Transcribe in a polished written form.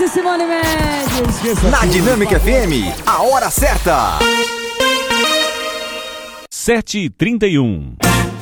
de Simone Mendes. Na Dinâmica FM, a hora certa. 7h31.